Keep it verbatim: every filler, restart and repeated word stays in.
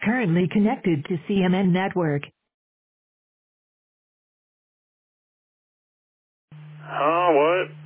Currently connected to C M N network. Huh, what?